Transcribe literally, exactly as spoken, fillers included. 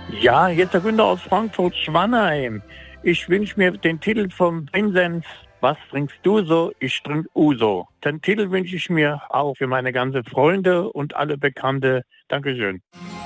Ja, jetzt der Günther aus Frankfurt-Schwanheim. Ich wünsche mir den Titel vom Vincent. Was trinkst du so? Ich trink Uso. Den Titel wünsche ich mir auch für meine ganzen Freunde und alle Bekannte. Dankeschön.